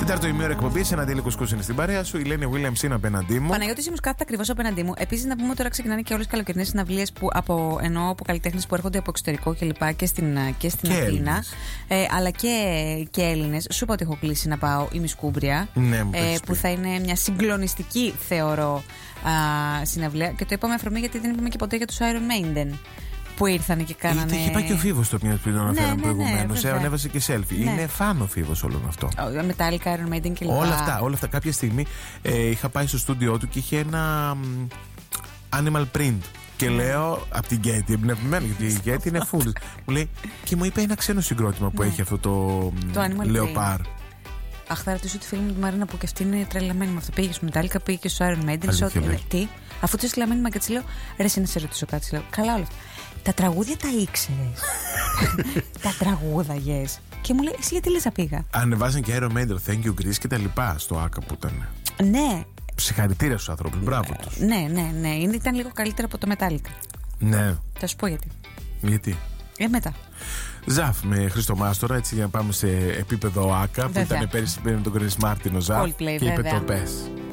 Τέταρτο ημίωρο εκπομπής, ένα Αντέλη Κουσκούς είναι στην παρέα σου. Η Λένη Williams είναι απέναντί μου. Παναγιώτης Σίμος κάθεται ακριβώς απέναντί μου. Επίσης, να πούμε ότι τώρα ξεκινάνε και όλες τις καλοκαιρινές συναυλίες από καλλιτέχνες που έρχονται από εξωτερικό κλπ. Και στην Αθήνα. Αλλά και Έλληνες. Σου είπα ότι έχω κλείσει να πάω η Μισκούμπρια. Ναι, που θα είναι μια συγκλονιστική, θεωρώ, συναυλία. Και το είπαμε αφορμή γιατί δεν είπαμε και ποτέ για τους Iron Maiden. Που ήρθαν και κάνανε. Είχε πάει και ο Φίβος το μια που τον αναφέραμε προηγουμένως. Ανέβασε και selfie. Ναι. Είναι φαν ο Φίβος όλων αυτό. Metallica, Iron Maiden κλπ. Όλα αυτά. Κάποια στιγμή είχα πάει στο στούντιό του και είχε ένα animal print. Και λέω από την Getty, εμπνευσμένη, γιατί η Getty είναι full. Μου λέει, και μου είπε ένα ξένο συγκρότημα που έχει αυτό το Leopard. Αχ, θα ρωτήσω τη φίλη μου τη Μαρίνα που και αυτή είναι τρελαμένη με αυτό. Πήγε στο Metallica, πήγε και στο Iron Maiden. Τι, αφού τη τρελαμένη μα και τη λέω, ρε, εσύ να σε ρωτήσω κάτι. Λέω, καλά όλα αυτά. Τα τραγούδια τα ήξερες. Τα τραγούδαγες. Και μου λέει, εσύ γιατί λες να πήγα. Ανεβάζαν και Iron Maiden, Thank You Greece και τα λοιπά στο ΆΚΑ που ήταν. Ναι. Συγχαρητήρια στους ανθρώπους, μπράβο τους. Ναι. Ήταν λίγο καλύτερα από το Metallica. Ναι. Θα σου πω γιατί. Γιατί. Μετά. Ζαφ με Χρήστο Μάστορα, έτσι για να πάμε σε επίπεδο ΆΚΑ. Που ήταν πέρυσι με τον Chris Martin ο Ζαφ. Coldplay, και είπε βέβαια. το πες.